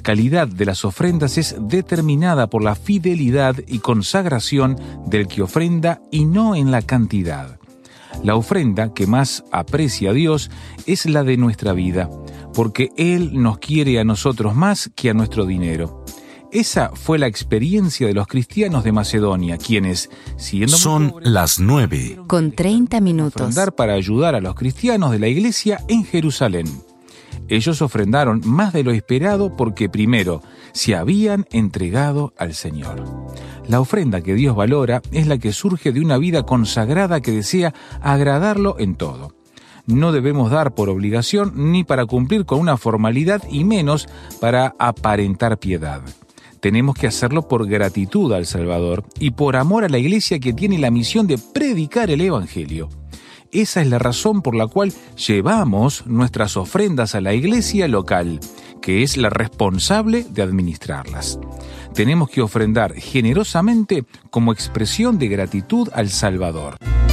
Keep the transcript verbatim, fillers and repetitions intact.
calidad de las ofrendas es determinada por la fidelidad y consagración del que ofrenda y no en la cantidad. La ofrenda que más aprecia a Dios es la de nuestra vida, porque Él nos quiere a nosotros más que a nuestro dinero. Esa fue la experiencia de los cristianos de Macedonia, quienes, siendo Son pobres, las nueve. Con treinta minutos. ofrendar para ayudar a los cristianos de la iglesia en Jerusalén. Ellos ofrendaron más de lo esperado porque primero se habían entregado al Señor. La ofrenda que Dios valora es la que surge de una vida consagrada que desea agradarlo en todo. No debemos dar por obligación ni para cumplir con una formalidad y menos para aparentar piedad. Tenemos que hacerlo por gratitud al Salvador y por amor a la iglesia que tiene la misión de predicar el Evangelio. Esa es la razón por la cual llevamos nuestras ofrendas a la iglesia local, que es la responsable de administrarlas. Tenemos que ofrendar generosamente como expresión de gratitud al Salvador.